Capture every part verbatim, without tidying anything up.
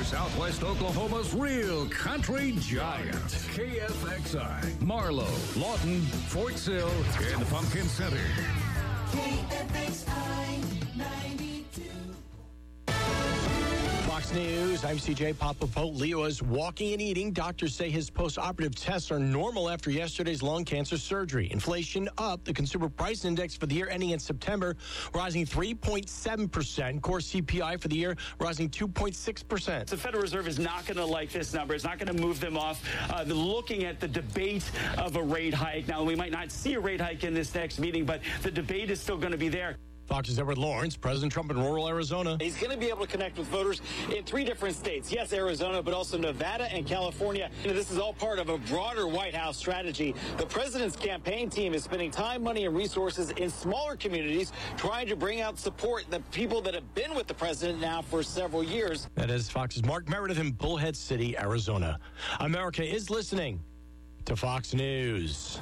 Southwest Oklahoma's real country giant. K F X I, Marlow, Lawton, Fort Sill, and Pumpkin Center. K F X I ninety-two. Fox News, I'm C J Papapo. Leo is walking and eating. Doctors say his post-operative tests are normal after yesterday's lung cancer surgery. Inflation up. The consumer price index for the year ending in September rising three point seven percent. Core C P I for the year rising two point six percent. The Federal Reserve is not going to like this number. It's not going to move them off. Uh, they're looking at the debate of a rate hike. Now, we might not see a rate hike in this next meeting, but the debate is still going to be there. Fox's Edward Lawrence, President Trump in rural Arizona. He's going to be able to connect with voters in three different states. Yes, Arizona, but also Nevada and California. You know, this is all part of a broader White House strategy. The president's campaign team is spending time, money, and resources in smaller communities trying to bring out support, the people that have been with the president now for several years. That is Fox's Mark Meredith in Bullhead City, Arizona. America is listening to Fox News.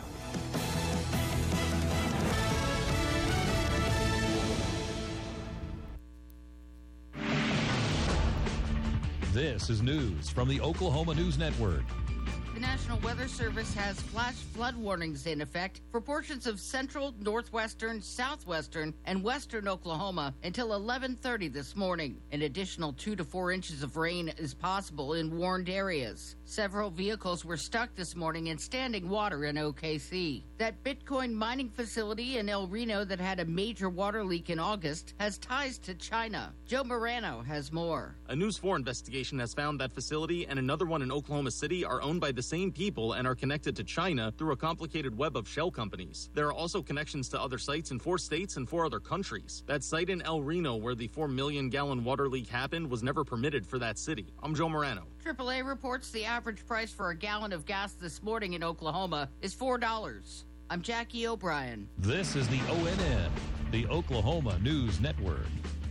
This is news from the Oklahoma News Network. The National Weather Service has flash flood warnings in effect for portions of central, northwestern, southwestern, and western Oklahoma until eleven thirty this morning. An additional two to four inches of rain is possible in warned areas. Several vehicles were stuck this morning in standing water in O K C. That Bitcoin mining facility in El Reno that had a major water leak in August has ties to China. Joe Morano has more. A News four investigation has found that facility and another one in Oklahoma City are owned by the same people and are connected to China through a complicated web of shell companies. There are also connections to other sites in four states and four other countries. That site in El Reno where the four million gallon water leak happened was never permitted for that city. I'm Joe Morano. triple A reports the average price for a gallon of gas this morning in Oklahoma is four dollars. I'm Jackie O'Brien. This is the O N N, the Oklahoma News Network.